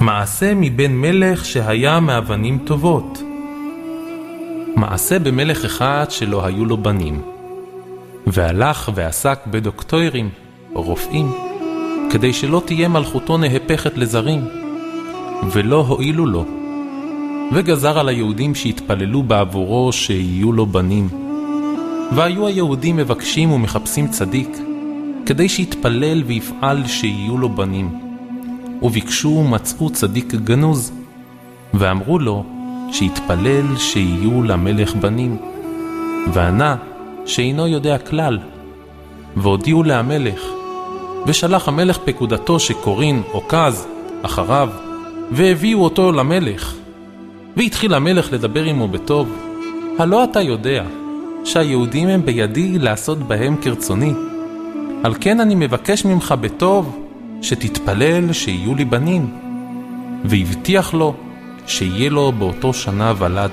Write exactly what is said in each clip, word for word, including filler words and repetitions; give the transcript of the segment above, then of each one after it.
מעשה מבן מלך שהיה מאבנים טובות. מעשה במלך אחד שלא היו לו בנים, והלך ועסק בדוקטורים או רופאים, כדי שלא תהיה מלכותו נהפכת לזרים, ולא הועילו לו, וגזר על היהודים שהתפללו בעבורו שיהיו לו בנים. והיו היהודים מבקשים ומחפשים צדיק, כדי שיתפלל ויפעל שיהיו לו בנים. וביקשו ומצאו צדיק גנוז, ואמרו לו שיתפלל שיהיו למלך בנים, וענה שאינו יודע כלל. והודיעו להמלך, ושלח המלך פקודתו שקורין או קז אחריו, והביאו אותו למלך. והתחיל המלך לדבר עמו בטוב, הלא אתה יודע שהיהודים הם בידי לעשות בהם כרצוני, על כן אני מבקש ממך בטוב שתתפלל שיהיו לי בנים. והבטיח לו שיהיה לו באותו שנה ולד.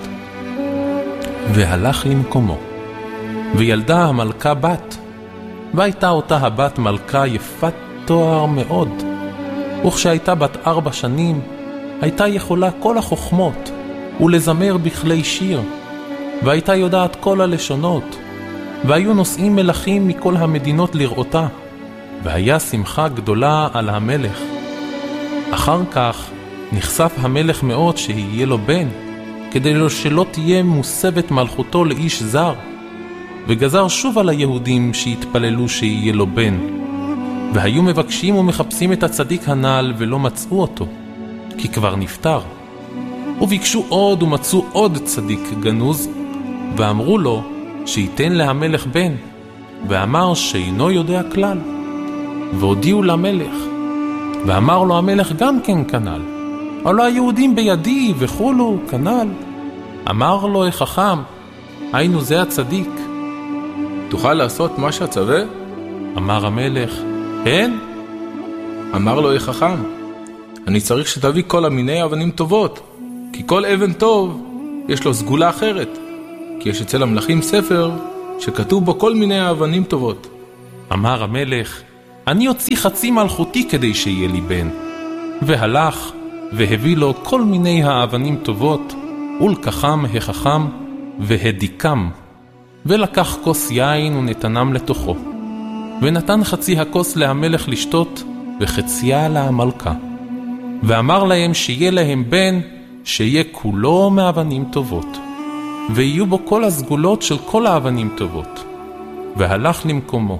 והלך למקומו, וילדה המלכה בת, והייתה אותה הבת מלכה יפת תואר מאוד, וכשהייתה בת ארבע שנים הייתה יכולה כל החוכמות ולזמר בכלי שיר, והייתה יודעת כל הלשונות, והיו נוסעים מלכים מכל המדינות לראותה, והיה שמחה גדולה על המלך. אחר כך נחשף המלך מאוד שיהיה לו בן, כדי שלא תהיה מוסבת מלכותו לאיש זר, וגזר שוב על היהודים שהתפללו שיהיה לו בן. והיו מבקשים ומחפשים את הצדיק הנעל ולא מצאו אותו, כי כבר נפטר. וביקשו עוד ומצאו עוד צדיק גנוז, ואמרו לו שייתן להמלך בן, ואמר שאינו יודע כלל. והודיעו למלך, ואמר לו המלך גם כן כנל, הלא היהודים בידי וכולו כנל. אמר לו החכם, היינו זה הצדיק. תוכל לעשות מה שהצווה? אמר המלך, כן. אמר לו החכם, אני צריך שתביא כל המיני אבנים טובות, כי כל אבן טוב יש לו סגולה אחרת, כי יש אצל המלכים ספר שכתוב בו כל מיני אבנים טובות. אמר המלך, אני אוציא חצי מלכותי כדי שיהיה לי בן. והלך והביא לו כל מיני האבנים טובות, ולקחם החכם והדיקם, ולקח כוס יין ונתנם לתוכו, ונתן חצי הכוס להמלך לשתות וחציה להמלכה. ואמר להם שיהיה להם בן שיהיה כולו מאבנים טובות, ויהיו בו כל הסגולות של כל האבנים טובות. והלך למקומו,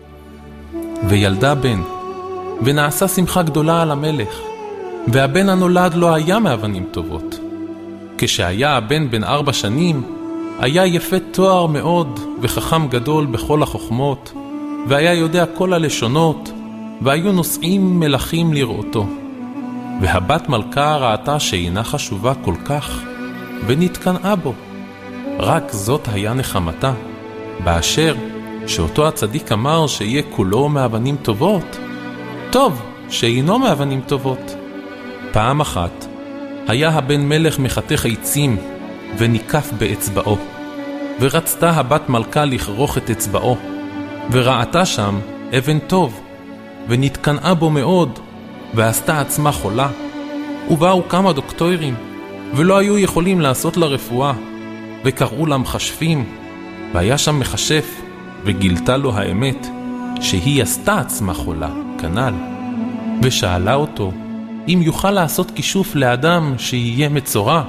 וילדה בן, ונעשה שמחה גדולה על המלך. והבן הנולד לא היה מאבנים טובות. כשהיה הבן בן ארבע שנים, היה יפה תואר מאוד וחכם גדול בכל החוכמות, והיה יודע כל הלשונות, והיו נוסעים מלכים לראותו. והבת מלכה ראתה שאינה חשובה כל כך, ונתקנאה בו. רק זאת היה נחמתה, באשר שאותו הצדיק אמר שיהיה כולו מאבנים טובות, טוב שאינו מאבנים טובות. פעם אחת היה הבן מלך מחתך עצים וניקף באצבעו, ורצתה הבת מלכה לכרוך את אצבעו, וראתה שם אבן טוב, ונתקנאה בו מאוד, ועשתה עצמה חולה. ובאו כמה דוקטורים, ולא היו יכולים לעשות לה רפואה, וקראו לה מחשפים. והיה שם מחשף, וגילתה לו האמת, שהיא עשתה עצמה חולה, כנל. ושאלה אותו, אם יוכל לעשות כישוף לאדם שיהיה מצורע.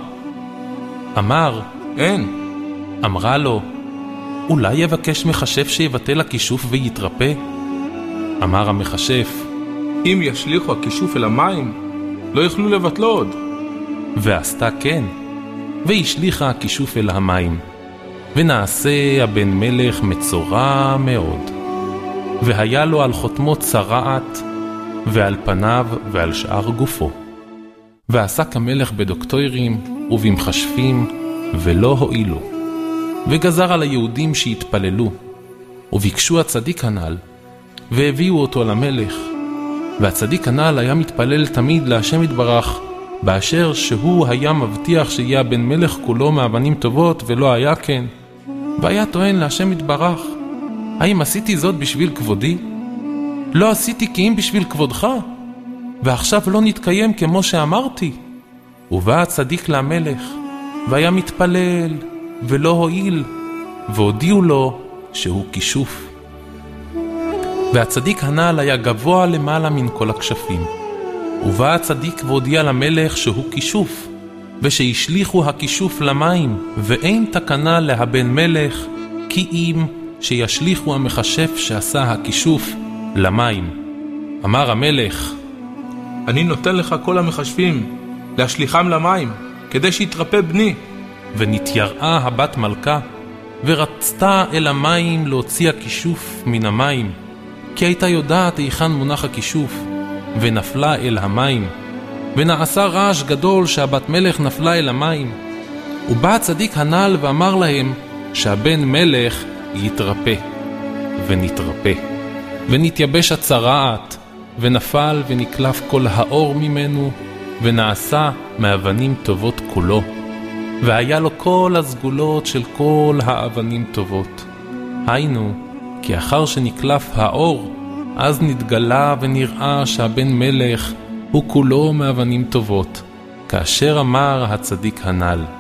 אמר, אין. אמרה לו, אולי יבקש מחשף שיבטל הכישוף ויתרפא? אמר המחשף, אם ישליחו הכישוף אל המים, לא יוכלו לבטלו עוד. ועשתה כן, והשליחה הכישוף אל המים, ונעשה הבן מלך מצורע מאוד, והיה לו על חותמו צרעת, ועל פניו ועל שאר גופו. ועסק המלך בדוקטורים ובמחשפים, ולא הועילו, וגזר על היהודים שהתפללו, וביקשו הצדיק הנעל, והביאו אותו למלך. והצדיק הנעל היה מתפלל תמיד להשם יתברך, באשר שהוא היה מבטיח שיהיה בן מלך כולו מאבנים טובות, ולא היה כן. והיה טוען להשם יתברך, האם עשיתי זאת בשביל כבודי? לא עשיתי כי אם בשביל כבודך. ועכשיו לא נתקיים כמו שאמרתי. ובא הצדיק למלך, והיה מתפלל, ולא הועיל, והודיעו לו שהוא כישוף. והצדיק הנ"ל היה גבוה למעלה מן כל הכשפים. ובא הצדיק והודיע למלך שהוא כישוף, ושישליחו הכישוף למים, ואין תקנה להבן מלך, כי אם שישליחו המכשף שעשה הכישוף למים. אמר המלך, אני נותן לך כל המכשפים, להשליחם למים, כדי שיתרפא בני. ונתייראה הבת מלכה, ורצתה אל המים להוציא הכישוף מן המים, כי הייתה יודעת היכן מונח הכישוף, ונפלה אל המים, ונעשה רעש גדול שהבת מלך נפלה אל המים. ובא הצדיק הנ"ל ואמר להם שהבן מלך יתרפא, ונתרפא, ונתייבש הצרעת, ונפל ונקלף כל האור ממנו, ונעשה מאבנים טובות כולו, והיה לו כל הסגולות של כל האבנים טובות. היינו, כי אחר שנקלף האור, אז נתגלה ונראה שהבן מלך הוא כולו מאבנים טובות, כאשר אמר הצדיק הנ"ל.